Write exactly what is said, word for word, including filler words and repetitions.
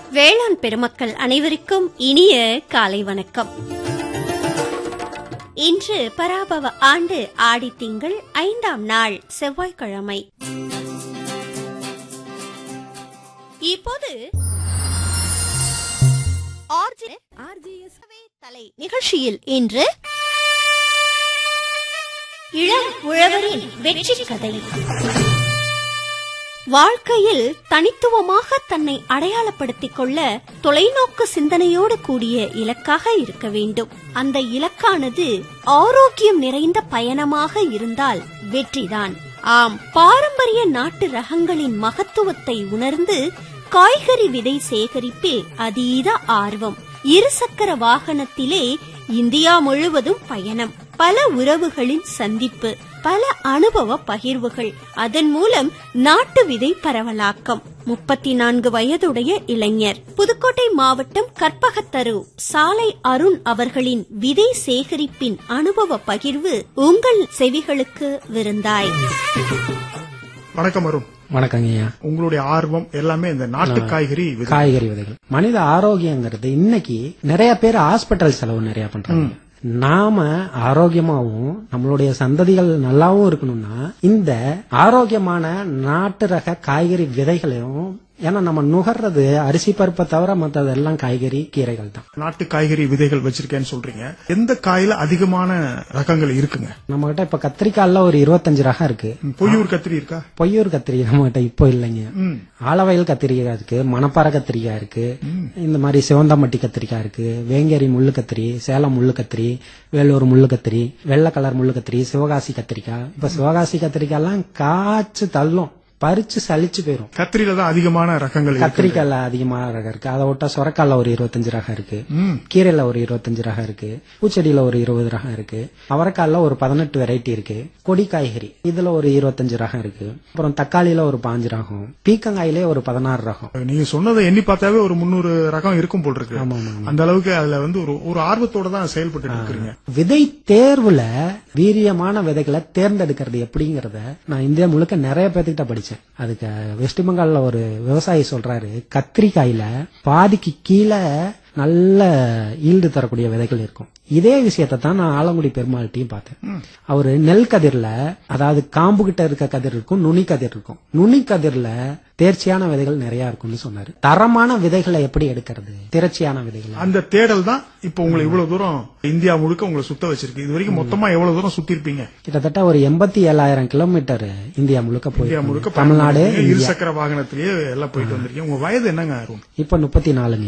வேளாண் பெருமக்கள் அனைவருக்கும் இனிய காலை வணக்கம். இன்று பராபவ ஆண்டு ஆடி திங்கள் ஐந்தாம் நாள் செவ்வாய்க்கிழமை. இப்போது தலை நிகழ்ச்சியில் இன்று இளம் உழவரின் வெற்றி கதை. வாழ்க்கையில் தனித்துவமாக தன்னை அடையாளப்படுத்திக் கொள்ள தொலைநோக்கு சிந்தனையோடு கூடிய இலக்காக இருக்க வேண்டும். அந்த இலக்கானது ஆரோக்கியம் நிறைந்த பயணமாக இருந்தால் வெற்றிதான். ஆம், பாரம்பரிய நாட்டு ரகங்களின் மகத்துவத்தை உணர்ந்து காய்கறி விதை சேகரிப்பில் அதீத ஆர்வம். இருசக்கர வாகனத்திலே இந்தியா முழுவதும் பயணம், பல உறவுகளின் சந்திப்பு, பல அனுபவ பகிர்வுகள், அதன் மூலம் நாட்டு விதை பரவலாக்கம். முப்பத்தி நான்கு வயதுடைய இளைஞர், புதுக்கோட்டை மாவட்டம் கற்பகத்தரு சாலை அருண் அவர்களின் விதை சேகரிப்பின் அனுபவ பகிர்வு உங்கள் செவிகளுக்கு விருந்தாய். வணக்கம் அருண். வணக்கங்கய்யா. உங்களுடைய ஆர்வம் எல்லாமே இந்த நாட்டு காய்கறி காய்கறி விதைகள். மனித ஆரோக்கியங்கிறது இன்னைக்கு நிறைய பேர் ஹாஸ்பிட்டல் செலவு நிறைய பண்றாங்க. நாம ஆரோக்கியமாவும் நம்மளுடைய சந்ததிகள் நல்லாவும் இருக்கணும்னா இந்த ஆரோக்கியமான நாட்டு ரக காய்கறி விதைகளையும், ஏன்னா நம்ம நுகர்றது அரிசி பருப்பை தவிர மற்றதெல்லாம் காய்கறி கீரைகள் தான். நாட்டு காய்கறி விதைகள் வச்சிருக்கேன்னு சொல்றீங்க. எந்த காயில அதிகமான ரகங்கள் இருக்குங்க? நம்ம கிட்ட இப்ப கத்திரிக்காய்ல ஒரு இருபத்தஞ்சு ரகம் இருக்கு. பொய்யூர் கத்திரி இருக்கா? பொய்யூர் கத்திரி நம்ம கிட்ட இப்போ இல்லைங்க. ஆலவயல் கத்திரிக்காய் இருக்கு, மணப்பாறை கத்திரிக்காய் இருக்கு, இந்த மாதிரி சிவந்தாம்பட்டி கத்திரிக்காய் இருக்கு, வேங்கேரி முள்ளு கத்திரி, சேலம் முள்ளு கத்திரி, வேலூர் முள்ளு கத்திரி, வெள்ளை கலர் முள்ளு கத்திரி, சிவகாசி கத்திரிக்காய். இப்ப சிவகாசி கத்திரிக்காய் எல்லாம் காய்ச்சி தள்ளும், பறிச்சு சலிச்சு போயிரும். கத்திரியில தான் அதிகமான ரகங்கள். கத்திரிக்காய்ல அதிகமான ரகம் இருக்கு. அதை விட்டா சொரக்கால ஒரு இருபத்தஞ்சு ரகம் இருக்கு, கீரையில ஒரு இருபத்தஞ்சு ரகம் இருக்கு, பூச்செடியில ஒரு இருபது ரகம் இருக்கு, அவரைக்கால ஒரு பதினெட்டு வெரைட்டி இருக்கு, கொடி காய்கறி இதுல ஒரு இருபத்தஞ்சு ரகம் இருக்கு, அப்புறம் தக்காளியில ஒரு பாஞ்சு ரகம், பீக்கங்காயிலே ஒரு பதினாறு ரகம். நீங்க சொன்னதை எண்ணி பார்த்தாவே ஒரு முன்னூறு ரகம் இருக்கும் போல் இருக்கு. அந்த அளவுக்கு அதுல வந்து ஒரு ஒரு ஆர்வத்தோட தான் செயல்பட்டு இருக்கிறீங்க. விதை தேர்வுல வீரியமான விதைகளை தேர்ந்தெடுக்கிறது எப்படிங்கறத நான் இந்தியா முழுக்க நிறைய பேர்த்துக்கிட்ட படிச்சேன். அதுக்கு வெஸ்ட் பெங்கால்ல ஒரு விவசாயி சொல்றாரு, கத்திரிக்காயில பாதிக்கு கீழே நல்ல ஈல்டு தரக்கூடிய விதைகள் இருக்கும். இதே விஷயத்தை தான் நான் ஆலங்குடி பெருமாள்கிட்டையும் பார்த்தேன். அவரு நெல் கதிர்ல, அதாவது காம்பு கிட்ட இருக்க கதிர் இருக்கும், நுனி கதிர் இருக்கும், நுனி கதிர்ல தேர்ச்சியான விதைகள் நிறைய இருக்கும்னு சொன்னாரு. தரமான விதைகளை எப்படி எடுக்கிறது, திரட்சியான விதைகள், அந்த தேடல் தான் இப்ப உங்களை இவ்வளவு தூரம் இந்தியா முழுக்க உங்களை சுத்த வச்சிருக்கு. இது வரைக்கும் மொத்தமா எவ்வளவு தூரம் சுத்தி இருப்பீங்க? கிட்டத்தட்ட ஒரு எண்பத்தி ஏழாயிரம் கிலோமீட்டர் இந்தியா முழுக்க போய், முழுக்க தமிழ்நாடு இருசக்கர வாகனத்திலேயே எல்லாம் போயிட்டு வந்திருக்கீங்க. உங்க வயது என்னங்க? இப்ப முப்பத்தி நாலு.